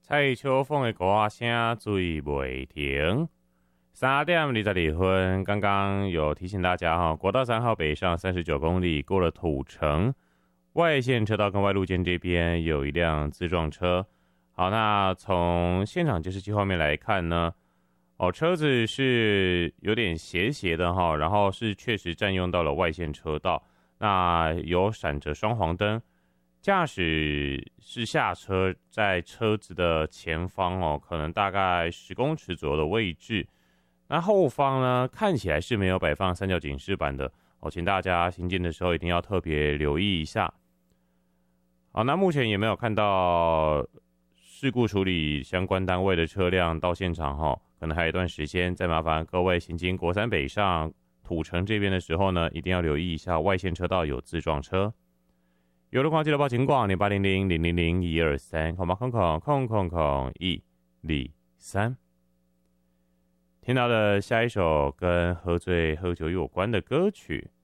蔡秋凤的歌声水袂停。3点22分，刚刚有提醒大家哈，国道3号北上39公里，过了土城外线车道跟外路肩这边有一辆自撞车。好，那从现场监视器画面来看呢，车子是有点斜的哈，然后是确实占用到了外线车道，那有闪着双黄灯。驾驶是下车，在车子的前方可能大概10公尺左右的位置。那后方呢，看起来是没有摆放三角警示板的请大家行进的时候一定要特别留意一下。好，那目前也没有看到事故处理相关单位的车辆到现场可能还有一段时间。再麻烦各位行经国三北上土城这边的时候呢，一定要留意一下外线车道有自撞车。有路况记得报警广0800-000-123空123。听到的下一首跟喝醉喝酒有关的歌曲，